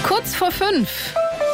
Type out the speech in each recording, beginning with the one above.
Kurz vor 5.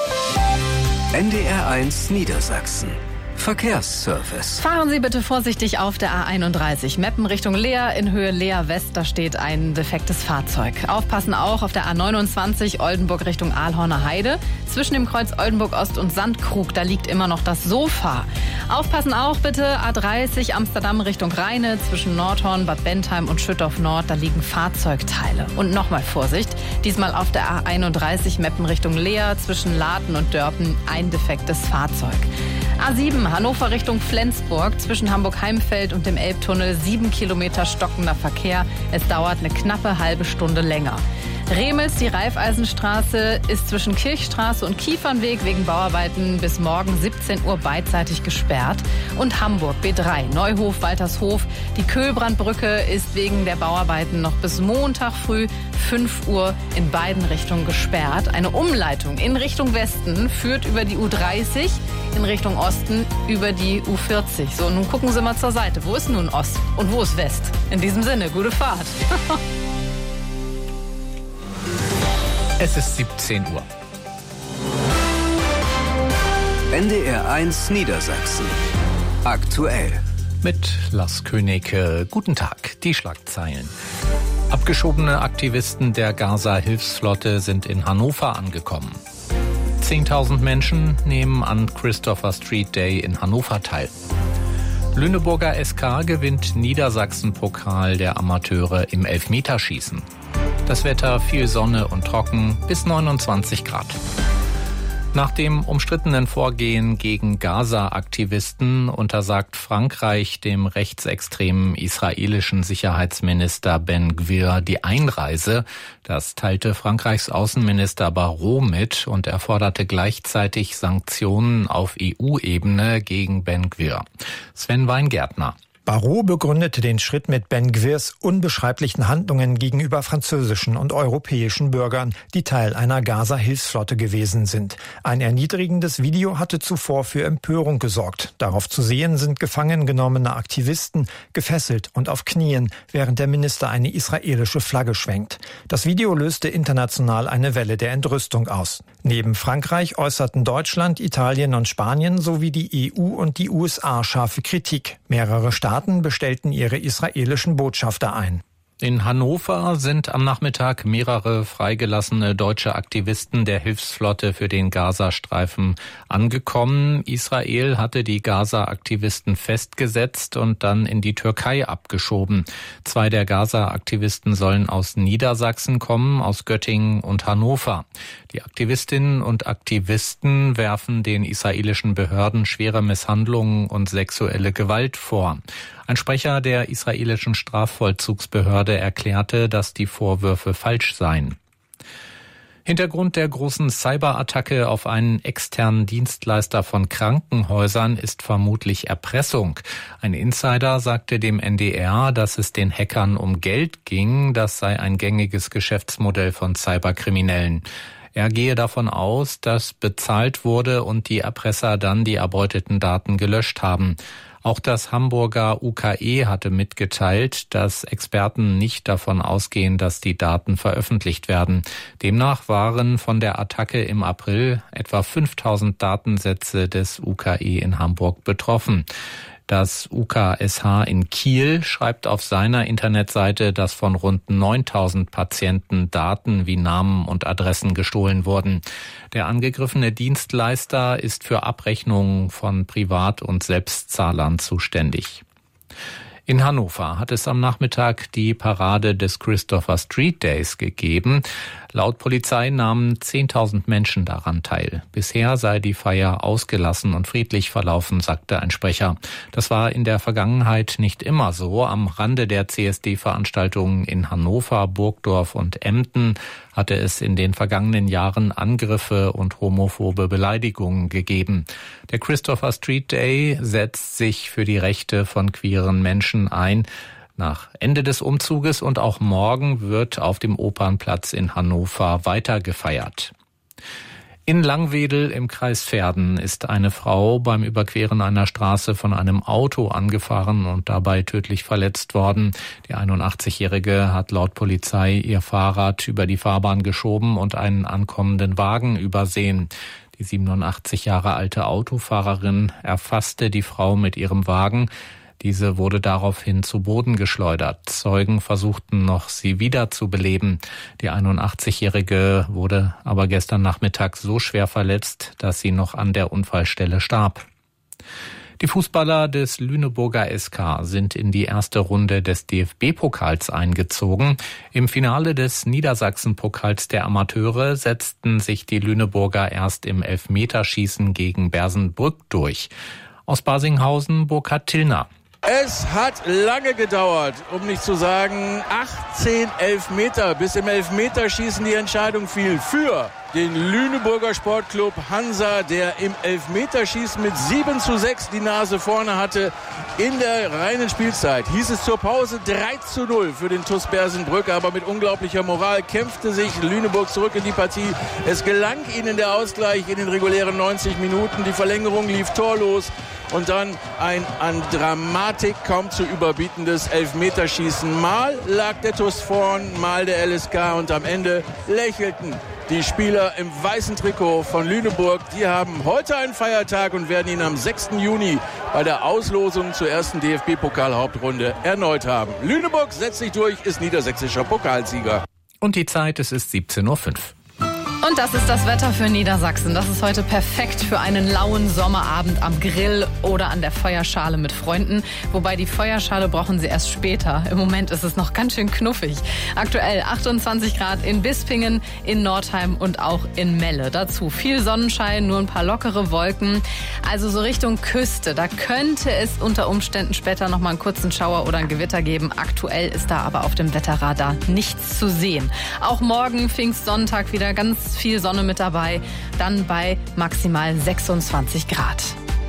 NDR1 Niedersachsen. Verkehrsservice. Fahren Sie bitte vorsichtig auf der A31 Meppen Richtung Leer in Höhe Leer West. Da steht ein defektes Fahrzeug. Aufpassen auch auf der A29 Oldenburg Richtung Aalhorner Heide. Zwischen dem Kreuz Oldenburg Ost und Sandkrug, da liegt immer noch das Sofa. Aufpassen auch bitte A30 Amsterdam Richtung Rheine. Zwischen Nordhorn, Bad Bentheim und Schüttorf Nord, da liegen Fahrzeugteile. Und nochmal Vorsicht, diesmal auf der A31 Meppen Richtung Leer. Zwischen Laden und Dörpen ein defektes Fahrzeug. A7 Hannover Richtung Flensburg, zwischen Hamburg-Heimfeld und dem Elbtunnel 7 Kilometer stockender Verkehr. Es dauert eine knappe halbe Stunde länger. Remels, die Raiffeisenstraße, ist zwischen Kirchstraße und Kiefernweg wegen Bauarbeiten bis morgen 17 Uhr beidseitig gesperrt. Und Hamburg B3, Neuhof, Waltershof. Die Köhlbrandbrücke ist wegen der Bauarbeiten noch bis Montag früh 5 Uhr in beiden Richtungen gesperrt. Eine Umleitung in Richtung Westen führt über die U30, in Richtung Osten über die U40. So, nun gucken Sie mal zur Seite. Wo ist nun Ost und wo ist West? In diesem Sinne, gute Fahrt. Es ist 17 Uhr. NDR1 Niedersachsen. Aktuell. Mit Lars König. Guten Tag. Die Schlagzeilen. Abgeschobene Aktivisten der Gaza-Hilfsflotte sind in Hannover angekommen. 10.000 Menschen nehmen an Christopher Street Day in Hannover teil. Lüneburger SK gewinnt Niedersachsen-Pokal der Amateure im Elfmeterschießen. Das Wetter viel Sonne und trocken bis 29 Grad. Nach dem umstrittenen Vorgehen gegen Gaza-Aktivisten untersagt Frankreich dem rechtsextremen israelischen Sicherheitsminister Ben Gvir die Einreise. Das teilte Frankreichs Außenminister Barrot mit und er forderte gleichzeitig Sanktionen auf EU-Ebene gegen Ben Gvir. Sven Weingärtner. Barrot begründete den Schritt mit Ben Gvirs unbeschreiblichen Handlungen gegenüber französischen und europäischen Bürgern, die Teil einer Gaza-Hilfsflotte gewesen sind. Ein erniedrigendes Video hatte zuvor für Empörung gesorgt. Darauf zu sehen sind gefangen genommene Aktivisten, gefesselt und auf Knien, während der Minister eine israelische Flagge schwenkt. Das Video löste international eine Welle der Entrüstung aus. Neben Frankreich äußerten Deutschland, Italien und Spanien sowie die EU und die USA scharfe Kritik. Mehrere Staaten bestellten ihre israelischen Botschafter ein. In Hannover sind am Nachmittag mehrere freigelassene deutsche Aktivisten der Hilfsflotte für den Gazastreifen angekommen. Israel hatte die Gaza-Aktivisten festgesetzt und dann in die Türkei abgeschoben. 2 der Gaza-Aktivisten sollen aus Niedersachsen kommen, aus Göttingen und Hannover. Die Aktivistinnen und Aktivisten werfen den israelischen Behörden schwere Misshandlungen und sexuelle Gewalt vor. Ein Sprecher der israelischen Strafvollzugsbehörde erklärte, dass die Vorwürfe falsch seien. Hintergrund der großen Cyberattacke auf einen externen Dienstleister von Krankenhäusern ist vermutlich Erpressung. Ein Insider sagte dem NDR, dass es den Hackern um Geld ging. Das sei ein gängiges Geschäftsmodell von Cyberkriminellen. Er gehe davon aus, dass bezahlt wurde und die Erpresser dann die erbeuteten Daten gelöscht haben. Auch das Hamburger UKE hatte mitgeteilt, dass Experten nicht davon ausgehen, dass die Daten veröffentlicht werden. Demnach waren von der Attacke im April etwa 5.000 Datensätze des UKE in Hamburg betroffen. Das UKSH in Kiel schreibt auf seiner Internetseite, dass von rund 9.000 Patienten Daten wie Namen und Adressen gestohlen wurden. Der angegriffene Dienstleister ist für Abrechnungen von Privat- und Selbstzahlern zuständig. In Hannover hat es am Nachmittag die Parade des Christopher Street Days gegeben. Laut Polizei nahmen 10.000 Menschen daran teil. Bisher sei die Feier ausgelassen und friedlich verlaufen, sagte ein Sprecher. Das war in der Vergangenheit nicht immer so. Am Rande der CSD-Veranstaltungen in Hannover, Burgdorf und Emden hatte es in den vergangenen Jahren Angriffe und homophobe Beleidigungen gegeben. Der Christopher Street Day setzt sich für die Rechte von queeren Menschen ein. Nach Ende des Umzuges und auch morgen wird auf dem Opernplatz in Hannover weiter gefeiert. In Langwedel im Kreis Verden ist eine Frau beim Überqueren einer Straße von einem Auto angefahren und dabei tödlich verletzt worden. Die 81-Jährige hat laut Polizei ihr Fahrrad über die Fahrbahn geschoben und einen ankommenden Wagen übersehen. Die 87 Jahre alte Autofahrerin erfasste die Frau mit ihrem Wagen. Diese wurde daraufhin zu Boden geschleudert. Zeugen versuchten noch, sie wieder zu beleben. Die 81-Jährige wurde aber gestern Nachmittag so schwer verletzt, dass sie noch an der Unfallstelle starb. Die Fußballer des Lüneburger SK sind in die erste Runde des DFB-Pokals eingezogen. Im Finale des Niedersachsen-Pokals der Amateure setzten sich die Lüneburger erst im Elfmeterschießen gegen Bersenbrück durch. Aus Barsinghausen, Burkhard Tillner. Es hat lange gedauert, um nicht zu sagen 18 Elfmeter, bis im Elfmeterschießen die Entscheidung fiel für den Lüneburger Sportclub Hansa, der im Elfmeterschießen mit 7:6 die Nase vorne hatte. In der reinen Spielzeit hieß es zur Pause 3:0 für den TuS Bersenbrück, aber mit unglaublicher Moral kämpfte sich Lüneburg zurück in die Partie. Es gelang ihnen der Ausgleich in den regulären 90 Minuten. Die Verlängerung lief torlos und dann ein an Dramatik kaum zu überbietendes Elfmeterschießen. Mal lag der TuS vorn, mal der LSK und am Ende lächelten die Spieler im weißen Trikot von Lüneburg. Die haben heute einen Feiertag und werden ihn am 6. Juni bei der Auslosung zur ersten DFB-Pokal-Hauptrunde erneut haben. Lüneburg setzt sich durch, ist niedersächsischer Pokalsieger. Und die Zeit, es ist 17:05 Uhr. Und das ist das Wetter für Niedersachsen. Das ist heute perfekt für einen lauen Sommerabend am Grill oder an der Feuerschale mit Freunden. Wobei die Feuerschale brauchen Sie erst später. Im Moment ist es noch ganz schön knuffig. Aktuell 28 Grad in Bispingen, in Nordheim und auch in Melle. Dazu viel Sonnenschein, nur ein paar lockere Wolken. Also so Richtung Küste. Da könnte es unter Umständen später noch mal einen kurzen Schauer oder ein Gewitter geben. Aktuell ist da aber auf dem Wetterradar nichts zu sehen. Auch morgen Pfingstsonntag wieder ganz viel Sonne mit dabei, dann bei maximal 26 Grad.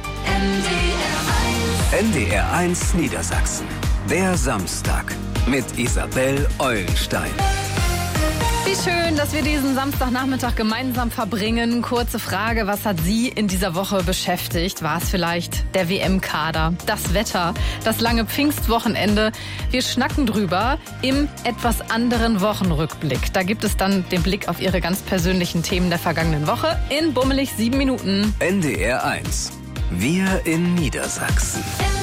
NDR 1 Niedersachsen. Der Samstag mit Isabel Eulenstein. Wie schön, dass wir diesen Samstagnachmittag gemeinsam verbringen. Kurze Frage, was hat Sie in dieser Woche beschäftigt? War es vielleicht der WM-Kader, das Wetter, das lange Pfingstwochenende? Wir schnacken drüber im etwas anderen Wochenrückblick. Da gibt es dann den Blick auf Ihre ganz persönlichen Themen der vergangenen Woche in bummelig 7 Minuten. NDR 1. Wir in Niedersachsen.